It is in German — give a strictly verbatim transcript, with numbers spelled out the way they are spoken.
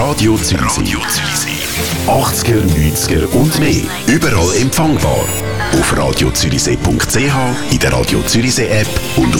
Radio Zürichsee. achtziger, neunziger und mehr. Überall empfangbar. Auf radio zürichsee punkt c h, in der Radio Zürichsee App und auf